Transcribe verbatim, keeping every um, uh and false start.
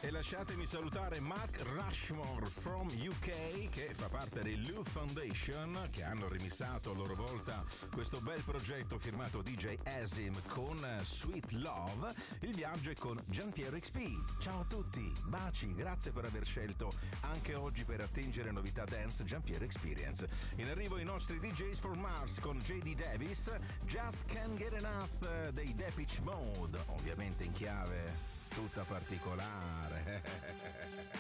E lasciatemi salutare Mark Rushmore from U K, che fa parte dei Lou Foundation, che hanno rimissato a loro volta questo bel progetto firmato D J Asim con Sweet Love. Il viaggio è con Giampiero X P. Ciao a tutti, baci, grazie per aver scelto anche oggi per attingere novità dance Giampiero Experience. In arrivo i nostri D Js for Mars con J D Davis, Just Can't Get Enough dei Depeche Mode, ovviamente in chiave tutta particolare.